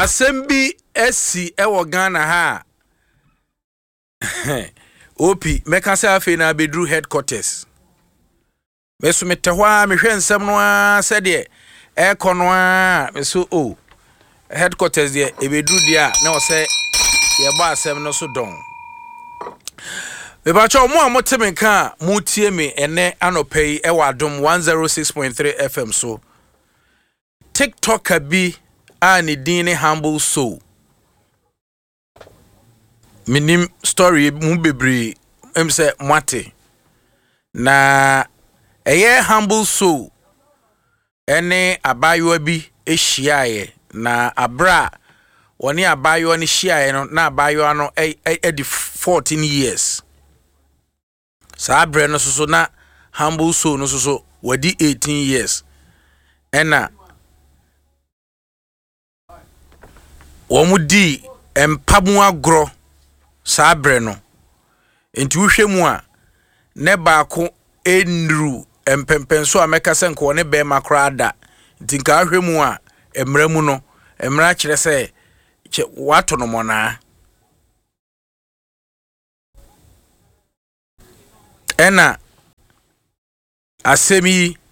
Asembi esi ewo Ghana ha. Opi meka se afi na bedru headquarters. Meso metehwa mehwe nsem no a se de ekono a meso o headquarters de ebedru dia na o se ye ba asem no so don. Mebacho mo amotemenka mutie me ene anopei ewa adom 106.3 FM so. TikToker bi a ni din Humble Soul. Minim story mu bebre say mwate. Na eye Humble Soul ene abayo bi ehyiaye na abra woni abayo ni hyiaye no na abayo ano edi 14 years. Sa abre no so na Humble Soul no so wadi 18 years. Ena womudi empamu agro sa abre no enti wohwemu a ne baako enru empempenso ameka senko ne be makra da enti nka ahwemu a emramu no emra kire se wato no mona ena asemi